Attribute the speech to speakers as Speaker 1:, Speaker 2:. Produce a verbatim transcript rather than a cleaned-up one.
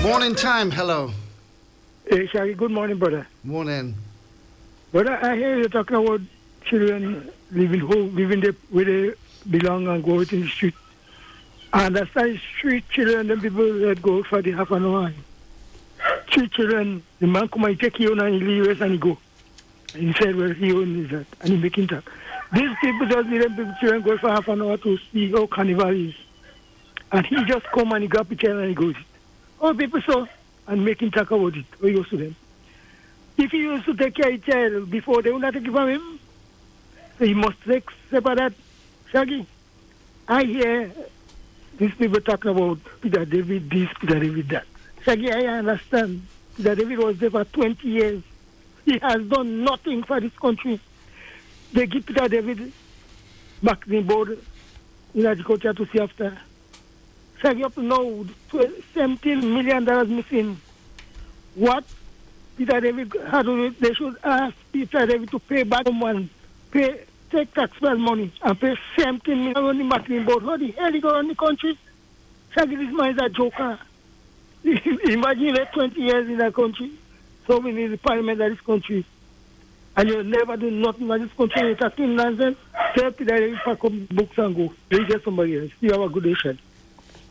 Speaker 1: Morning time, hello.
Speaker 2: Hey, Shaggy, good morning, brother.
Speaker 1: Morning.
Speaker 2: Brother, I hear you talking about children living home, living the, where they belong and go out in the street. And that's why street children, the people that go for the half an hour. Street children, the man come and take you and he leaves and he go. And he said, well, he owns that. And he making talk. These people just need them children go for half an hour to see how carnival is. And he just come and he grab the child and he goes. Oh, people saw and making talk about it. What used to them? If he used to take care of the child before, they would not take it from him. So he must take separate. Shaggy, I hear these people talking about Peter David this, Peter David that. Shaggy, I understand. Peter David was there for twenty years. He has done nothing for this country. They give Peter David back the board in agriculture to see after. Shaggy, up to now, seventeen million dollars missing. What Peter David had to do, they should ask Peter David to pay back someone, pay, take taxpayer money and pay seventeen million dollars on the marketing board. How the hell he go on the country? Shaggy, this man is a joker. Imagine that twenty years in that country, so we need the parliament of this country, and you never do nothing for this country. You're talking nonsense. Tell Peter David pack up books and go. They get somebody else. You have a good day, Shaggy.